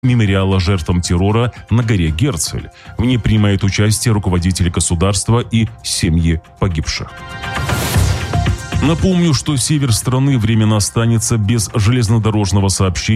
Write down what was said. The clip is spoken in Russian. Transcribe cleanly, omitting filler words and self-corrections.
мемориала жертвам террора на горе Герцель. В ней принимают участие руководители государства и семьи погибших. Напомню, что север страны временно останется без железнодорожного сообщения